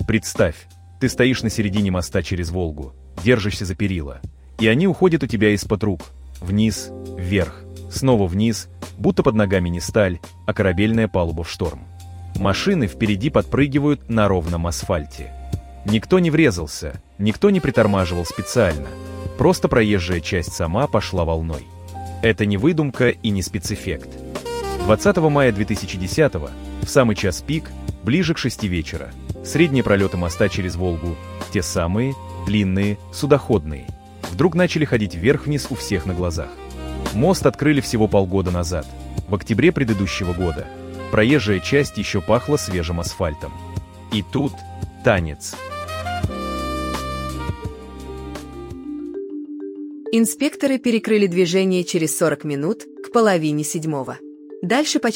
Представь, ты стоишь на середине моста через Волгу, держишься за перила, и они уходят у тебя из-под рук, вниз, вверх, снова вниз, будто под ногами не сталь, а корабельная палуба в шторм. Машины впереди подпрыгивают на ровном асфальте. Никто не врезался, никто не притормаживал специально, просто проезжая часть сама пошла волной. Это не выдумка и не спецэффект. 20 мая 2010-го, в самый час пик, ближе к 6 вечера, средние пролеты моста через Волгу, те самые, длинные, судоходные, вдруг начали ходить вверх-вниз у всех на глазах. Мост открыли всего полгода назад, в октябре предыдущего года. Проезжая часть еще пахла свежим асфальтом. И тут танец. Инспекторы перекрыли движение через 40 минут к половине седьмого. Дальше почти